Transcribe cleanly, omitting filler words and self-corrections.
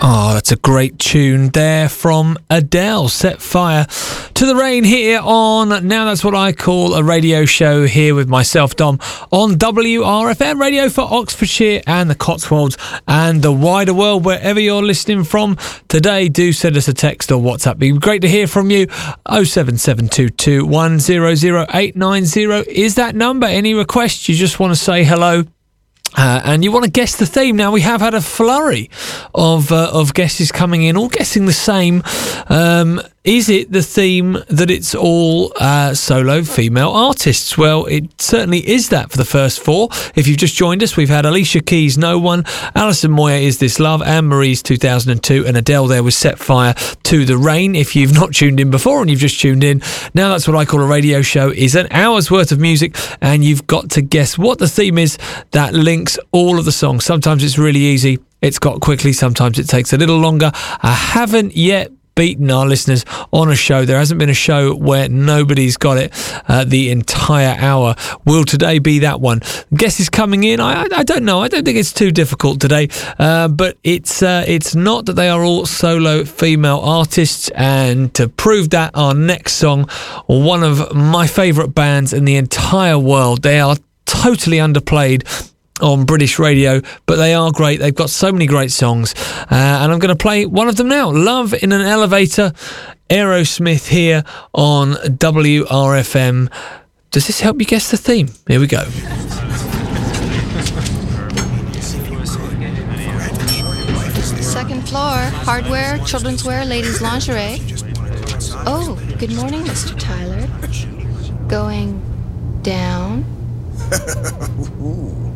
Oh, that's a great tune there from Adele. Set fire to the rain here on Now That's What I Call a Radio Show, here with myself, Dom, on WRFM radio for Oxfordshire and the Cotswolds and the wider world, wherever you're listening from today. Do send us a text or WhatsApp. It'd be great to hear from you. 07722 100890 is that number. Any requests, you just want to say hello, and you want to guess the theme. Now, we have had a flurry of guesses coming in, all guessing the same. Is it the theme that it's all solo female artists? Well, it certainly is that for the first four. If you've just joined us, we've had Alicia Keys' No One, Alison Moyer, Is This Love, Anne Marie's 2002, and Adele there was Set Fire to the Rain. If you've not tuned in before and you've just tuned in, Now That's What I Call a Radio Show is an hour's worth of music, and you've got to guess what the theme is that links all of the songs. Sometimes it's really easy. It's got quickly. Sometimes it takes a little longer. I haven't yet beaten our listeners on a show. There hasn't been a show where nobody's got it the entire hour. Will today be that one? Guess is coming in. I don't know. I don't think it's too difficult today, but it's not that they are all solo female artists. And to prove that, our next song, one of my favourite bands in the entire world. They are totally underplayed on British radio, but they are great. They've got so many great songs, and I'm going to play one of them now. Love in an Elevator, Aerosmith, here on WRFM. Does this help you guess the theme? Here we go. Second floor, hardware, children's wear, ladies' lingerie. Oh, good morning, Mr. Tyler. Going down?